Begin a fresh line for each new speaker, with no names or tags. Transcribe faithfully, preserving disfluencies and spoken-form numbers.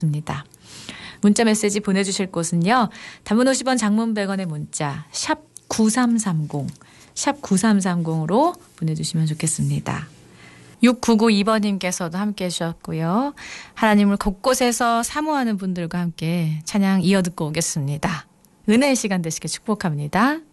입니다. 문자 메시지 보내주실 곳은요. 단문 오십 원, 장문 백 원의 문자 샵 구삼삼공 샵 구삼삼공으로 보내주시면 좋겠습니다. 육구구이 번님께서도 함께해 주셨고요. 하나님을 곳곳에서 사모하는 분들과 함께 찬양 이어 듣고 오겠습니다. 은혜의 시간 되시길 축복합니다.